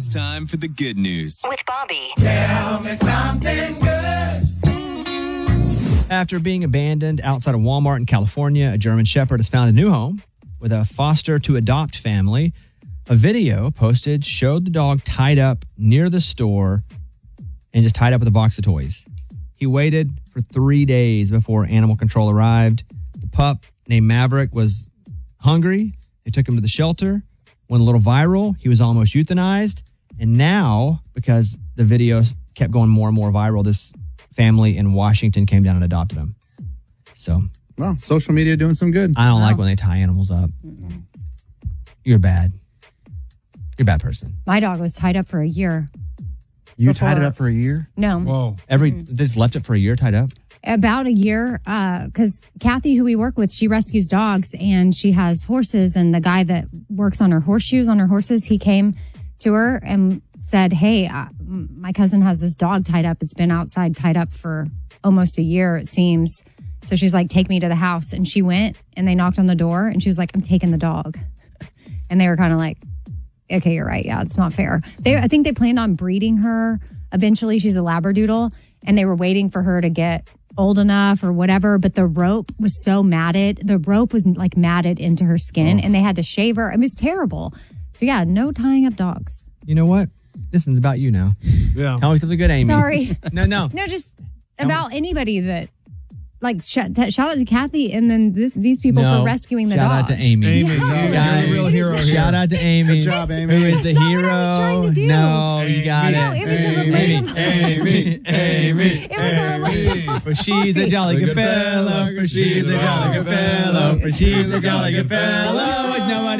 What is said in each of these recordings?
time for the good news. With Bobby. Tell me something good. After being abandoned outside of Walmart in California, a German Shepherd has found a new home with a foster-to-adopt family. A video posted showed the dog tied up near the store and just tied up with a box of toys. He waited for 3 days before animal control arrived. The pup, named Maverick, was hungry. They took him to the shelter. Went a little viral. He was almost euthanized. And now, because the video kept going more and more viral, this family in Washington came down and adopted him. So, well, social media doing some good. I don't like when they tie animals up. You're bad. You're a bad person. My dog was tied up for a year. You tied it up for a year? No. Whoa. They just left it for a year tied up? About a year, because Kathy, who we work with, she rescues dogs and she has horses. And the guy that works on her horseshoes on her horses, he came to her and said, hey, my cousin has this dog tied up. It's been outside tied up for almost a year, it seems. So she's like, take me to the house. And she went and they knocked on the door and she was like, I'm taking the dog. And they were kind of like, okay, you're right. Yeah, it's not fair. I think they planned on breeding her. Eventually, she's a Labradoodle and they were waiting for her to get old enough or whatever. But the rope was so matted. The rope was like matted into her skin and they had to shave her. It was terrible. So yeah, no tying up dogs. You know what? This one's about you now. Yeah. Tell me something good, Amy. Sorry. No. No, just about anybody that, like, shout out to Kathy and then these people for rescuing the shout dogs. out to Amy. Amy, you're a real hero here. Shout out to Amy. Good job, Amy. Who is the That's not hero? what I was trying to do. No, you got No, it. it was a relatable. Amy. It was a relatable For she's a story. jolly good fellow. For she's a jolly good fellow. For she's a jolly good fellow.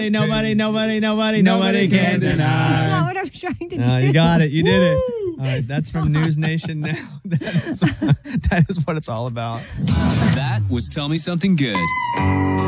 Nobody can That's not deny. what I was trying to do. You got it. You did it. All right, that's from News Nation Now. That is what it's all about. That was Tell Me Something Good.